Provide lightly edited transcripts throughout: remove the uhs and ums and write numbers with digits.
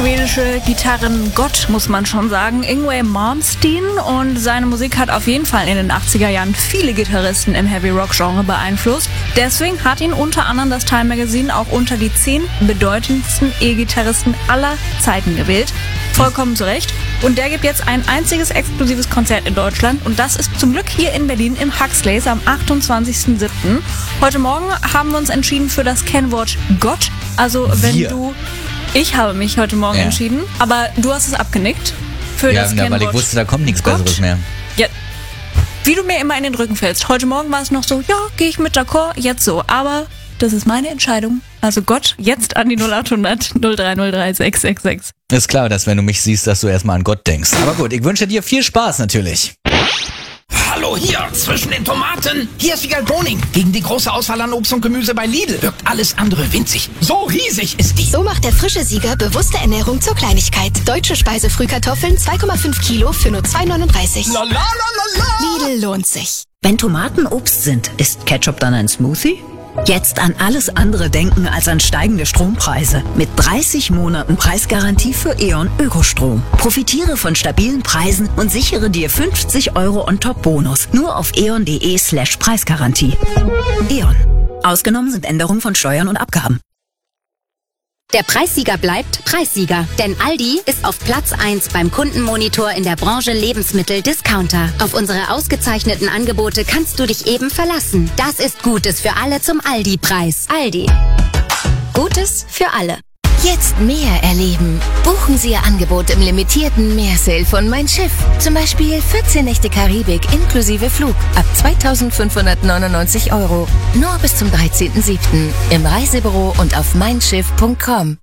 schwedische Gitarrengott, muss man schon sagen, Yngwie Malmsteen, und seine Musik hat auf jeden Fall in den 80er Jahren viele Gitarristen im Heavy-Rock-Genre beeinflusst. Deswegen hat ihn unter anderem das Time Magazine auch unter die 10 bedeutendsten E-Gitarristen aller Zeiten gewählt. Vollkommen zu Recht. Und der gibt jetzt ein einziges exklusives Konzert in Deutschland, und das ist zum Glück hier in Berlin im Huxleys am 28.07. Heute Morgen haben wir uns entschieden für das Kennwort Gott. Also ich habe mich heute Morgen entschieden, aber du hast es abgenickt für das Kennwort. Weil ich wusste, da kommt nichts Besseres mehr. Ja. Wie du mir immer in den Rücken fällst. Heute Morgen war es noch so, ja, gehe ich mit d'accord, jetzt so. Aber das ist meine Entscheidung. Also Gott, jetzt an die 0800 0303 666. Ist klar, dass wenn du mich siehst, dass du erstmal an Gott denkst. Aber gut, ich wünsche dir viel Spaß natürlich. Hallo hier, zwischen den Tomaten. Hier ist Wiegald Boning. Gegen die große Auswahl an Obst und Gemüse bei Lidl wirkt alles andere winzig. So riesig ist die. So macht der frische Sieger bewusste Ernährung zur Kleinigkeit. Deutsche Speisefrühkartoffeln 2,5 Kilo für nur 2,39. Lidl lohnt sich. Wenn Tomaten Obst sind, ist Ketchup dann ein Smoothie? Jetzt an alles andere denken als an steigende Strompreise. Mit 30 Monaten Preisgarantie für E.ON Ökostrom. Profitiere von stabilen Preisen und sichere dir 50 € on top Bonus. Nur auf eon.de/Preisgarantie. E.ON. Ausgenommen sind Änderungen von Steuern und Abgaben. Der Preissieger bleibt Preissieger, denn Aldi ist auf Platz 1 beim Kundenmonitor in der Branche Lebensmittel-Discounter. Auf unsere ausgezeichneten Angebote kannst du dich eben verlassen. Das ist Gutes für alle zum Aldi-Preis. Aldi. Gutes für alle. Jetzt mehr erleben. Buchen Sie Ihr Angebot im limitierten Meersale von Mein Schiff. Zum Beispiel 14 Nächte Karibik inklusive Flug ab 2.599 €. Nur bis zum 13.07. im Reisebüro und auf meinschiff.com.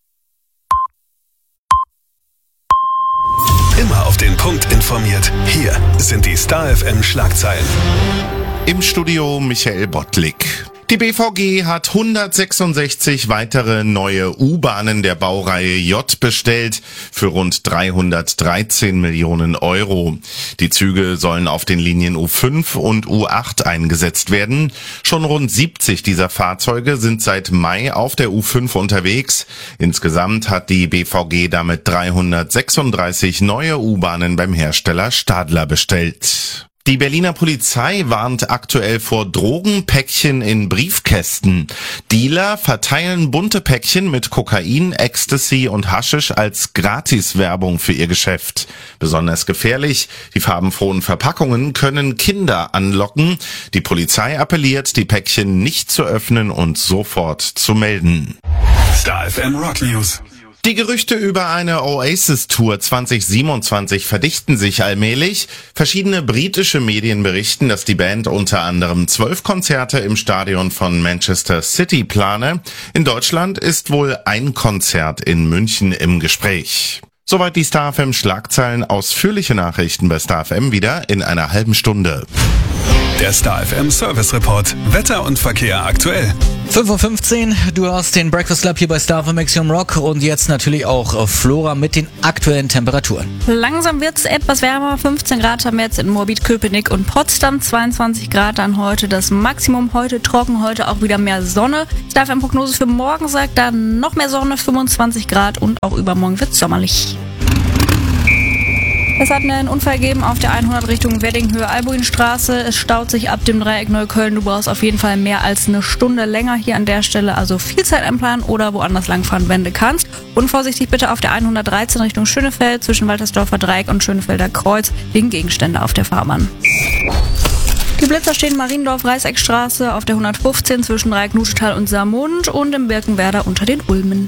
Immer auf den Punkt informiert. Hier sind die Star FM Schlagzeilen. Im Studio Michael Bottlik. Die BVG hat 166 weitere neue U-Bahnen der Baureihe J bestellt für rund 313 Millionen €. Die Züge sollen auf den Linien U5 und U8 eingesetzt werden. Schon rund 70 dieser Fahrzeuge sind seit Mai auf der U5 unterwegs. Insgesamt hat die BVG damit 336 neue U-Bahnen beim Hersteller Stadler bestellt. Die Berliner Polizei warnt aktuell vor Drogenpäckchen in Briefkästen. Dealer verteilen bunte Päckchen mit Kokain, Ecstasy und Haschisch als Gratiswerbung für ihr Geschäft. Besonders gefährlich, die farbenfrohen Verpackungen können Kinder anlocken. Die Polizei appelliert, die Päckchen nicht zu öffnen und sofort zu melden. Star FM Rock News. Die Gerüchte über eine Oasis-Tour 2027 verdichten sich allmählich. Verschiedene britische Medien berichten, dass die Band unter anderem 12 Konzerte im Stadion von Manchester City plane. In Deutschland ist wohl ein Konzert in München im Gespräch. Soweit die Star FM Schlagzeilen. Ausführliche Nachrichten bei Star FM wieder in einer halben Stunde. Der Star FM Service Report. Wetter und Verkehr aktuell. 5:15 Uhr, du hast den Breakfast Club hier bei Star FM Maximum Rock und jetzt natürlich auch Flora mit den aktuellen Temperaturen. Langsam wird es etwas wärmer. 15 Grad haben wir jetzt in Moabit, Köpenick und Potsdam. 22 Grad dann heute das Maximum. Heute trocken, heute auch wieder mehr Sonne. Star FM Prognose für morgen sagt dann noch mehr Sonne, 25 Grad, und auch übermorgen wird es sommerlich. Es hat einen Unfall gegeben auf der 100 Richtung Wedding-Höhe-Albuinstraße. Es staut sich ab dem Dreieck Neukölln. Du brauchst auf jeden Fall mehr als eine Stunde länger hier an der Stelle. Also viel Zeit einplanen oder woanders langfahren, wenn du kannst. Und vorsichtig bitte auf der 113 Richtung Schönefeld zwischen Waltersdorfer Dreieck und Schönefelder Kreuz wegen Gegenstände auf der Fahrbahn. Die Blitzer stehen Mariendorf-Reißeckstraße auf der 115 zwischen Dreieck Nuschetal und Saarmund und im Birkenwerder unter den Ulmen.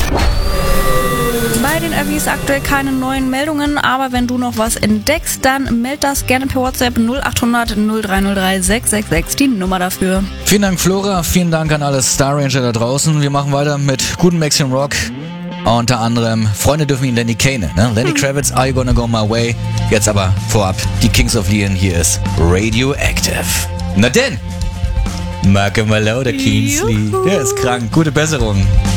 Bei den Öffis aktuell keine neuen Meldungen, aber wenn du noch was entdeckst, dann meld das gerne per WhatsApp 0800 0303 666, die Nummer dafür. Vielen Dank, Flora, vielen Dank an alle Star Ranger da draußen. Wir machen weiter mit gutem Maximum Rock. Unter anderem, Freunde dürfen ihn Lenny Kane, ne? Lenny Kravitz, Are You Gonna Go My Way? Jetzt aber vorab, die Kings of Leon, hier ist Radioactive. Na denn, Marke Malauda Kingsley, der ist krank, gute Besserung.